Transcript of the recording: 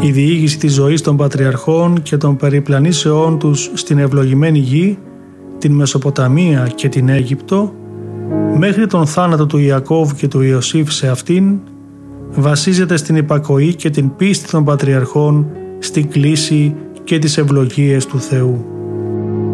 Η διήγηση της ζωής των πατριαρχών και των περιπλανήσεών τους στην ευλογημένη γη, την Μεσοποταμία και την Αίγυπτο, μέχρι τον θάνατο του Ιακώβ και του Ιωσήφ σε αυτήν, βασίζεται στην υπακοή και την πίστη των πατριαρχών, στην κλίση και τις ευλογίες του Θεού.